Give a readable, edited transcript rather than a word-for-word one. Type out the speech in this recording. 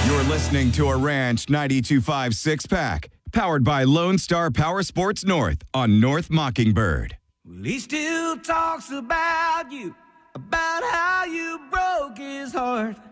You're listening to a Ranch 92.5 six-pack, powered by Lone Star Power Sports North on North Mockingbird. Well, he still talks about you, about how you broke his heart.